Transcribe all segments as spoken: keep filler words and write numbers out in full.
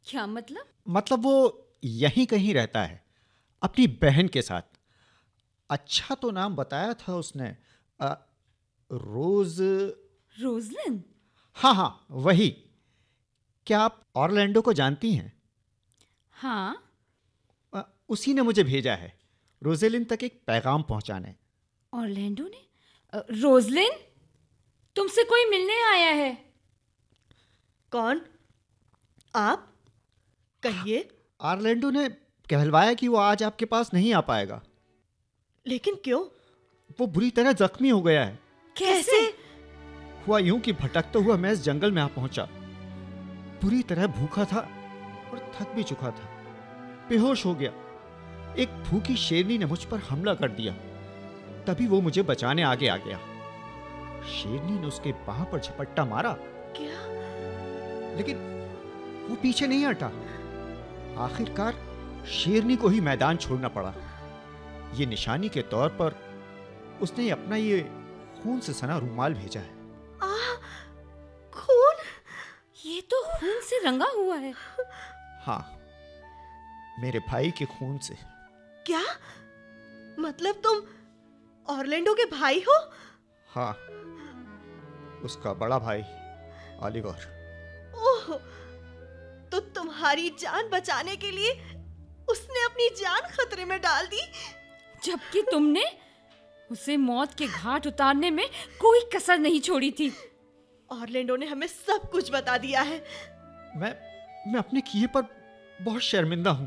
क्या मतलब? मतलब वो यहीं कहीं रहता है, अपनी बहन के साथ। अच्छा तो नाम बताया था उसने, अ, रोज। रोजलिन? हाँ हाँ, वही। क्या आप ऑरलैंडो को जानती हैं? हाँ। अ, उसी ने मुझे भेजा है रोजेलिन तक एक पैगाम पहुंचाने। ऑरलैंडो ने? अ, रोजलिन, तुमसे कोई मिलने आया है। कौन? आप? कहिए। ऑरलैंडो ने कहलवाया कि वो आज आपके पास नहीं आ पाएगा। लेकिन क्यों? वो बुरी तरह जख्मी हो गया है। कैसे? हुआ यूं कि भटकता हुआ मैं इस जंगल में आ पहुंचा। बुरी तरह भूखा था और थक भी चुका था। बेहोश हो गया। एक भूखी शेरनी ने मुझ पर हमला कर दिया। तभी वो मुझे बचाने आगे आ गया। शेरनी ने उसके बाह पर झपट्टा मारा, क्या? लेकिन वो पीछे नहीं हटा। आखिरकार शेरनी को ही मैदान छोड़ना पड़ा। ये निशानी के तौर पर उसने अपना ये खून से सना रुमाल भेजा है। आ, खून? ये तो खून से रंगा हुआ है। हाँ, मेरे भाई के खून से। क्या मतलब तुम ऑरलैंडो के भाई हो? हाँ, उसका बड़ा भाई ऑलिवर। ओह, तो तुम्हारी जान बचाने के लिए उसने अपनी जान खतरे में डाल दी, जबकि तुमने उसे मौत के घाट उतारने में कोई कसर नहीं छोड़ी थी। ऑरलैंडो ने हमें सब कुछ बता दिया है। मैं मैं अपने किए पर बहुत शर्मिंदा हूं।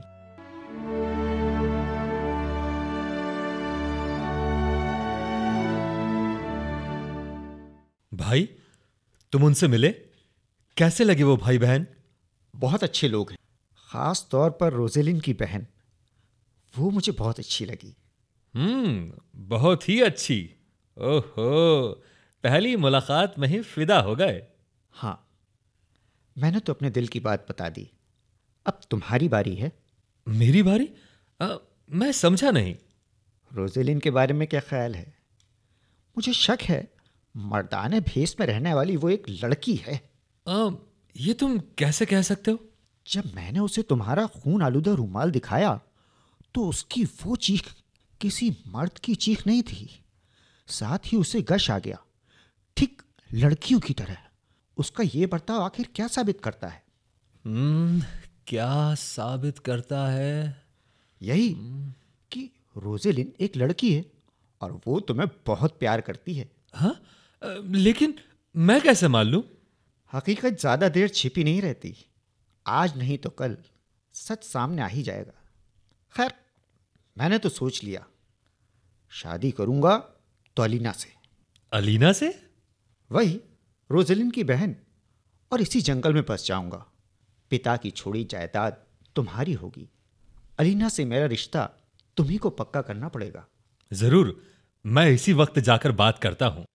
भाई, तुम उनसे मिले? कैसे लगे वो भाई बहन? बहुत अच्छे लोग हैं। खास तौर पर रोजेलिन की बहन, वो मुझे बहुत अच्छी लगी। हम्म, बहुत ही अच्छी। ओहो, पहली मुलाकात में ही फिदा हो गए। हाँ, मैंने तो अपने दिल की बात बता दी। अब तुम्हारी बारी है। मेरी बारी? आ, मैं समझा नहीं। रोजेलिन के बारे में क्या ख्याल है? मुझे शक है मर्दाने भेस में रहने वाली वो एक लड़की है। आ, ये तुम कैसे कह सकते हो? जब मैंने उसे तुम्हारा खून आलूदा रूमाल दिखाया तो उसकी वो चीख किसी मर्द की चीख नहीं थी। साथ ही उसे गश आ गया, ठीक लड़कियों की तरह। उसका ये बर्ताव आखिर क्या साबित करता है? हम्म, क्या साबित करता है? यही कि रोजेलिन एक लड़की है और वो तुम्हें बहुत प्यार करती है। हाँ, आ, लेकिन मैं कैसे मान लूं? हकीकत ज्यादा देर छिपी नहीं रहती। आज नहीं तो कल सच सामने आ ही जाएगा। खैर, मैंने तो सोच लिया, शादी करूंगा तो अलीना से। अलीना से? वही रोजेलिन की बहन। और इसी जंगल में बस जाऊंगा। पिता की छोड़ी जायदाद तुम्हारी होगी। अलीना से मेरा रिश्ता तुम्ही को पक्का करना पड़ेगा। जरूर, मैं इसी वक्त जाकर बात करता हूं।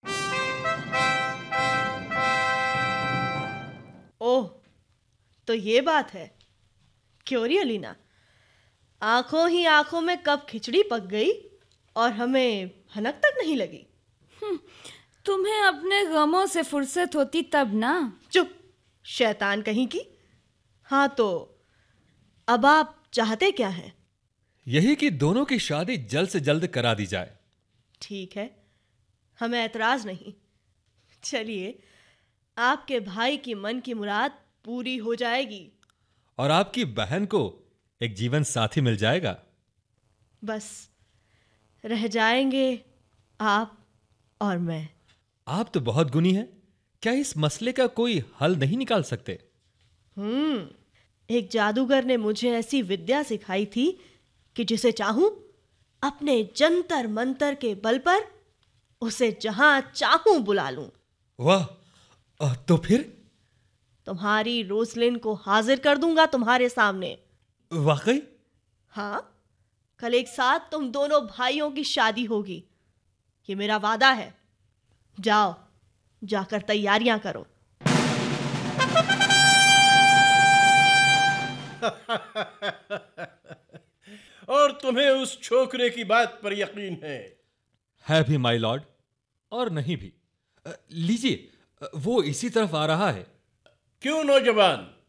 ओह, तो ये बात है। क्यों री अलीना, आंखों ही आंखों में कब खिचड़ी पक गई और हमें भनक तक नहीं लगी। तुम्हें अपने गमों से फुर्सत होती तब ना। चुप, शैतान कहीं की। हाँ, तो अब आप चाहते क्या हैं? यही कि दोनों की शादी जल्द से जल्द करा दी जाए। ठीक है, हमें ऐतराज नहीं। चलिए, आपके भाई की मन की मुराद पूरी हो जाएगी। और आपकी बहन को एक जीवन साथी मिल जाएगा। बस रह जाएंगे आप और मैं। आप तो बहुत गुणी हैं। क्या इस मसले का कोई हल नहीं निकाल सकते? हम्म एक जादूगर ने मुझे ऐसी विद्या सिखाई थी कि जिसे चाहूं अपने जंतर मंतर के बल पर उसे जहां चाहूं बुला लूं। वाह! अ, तो फिर? तुम्हारी रोसलिन को हाजिर कर दूंगा तुम्हारे सामने। वाकई? हाँ, कल एक साथ तुम दोनों भाइयों की शादी होगी, ये मेरा वादा है। जाओ, जाकर तैयारियां करो। और तुम्हें उस छोकरे की बात पर यकीन है? है भी माय लॉर्ड, और नहीं भी। अ, लीजिए, अ, वो इसी तरफ आ रहा है। क्यों नौजवान,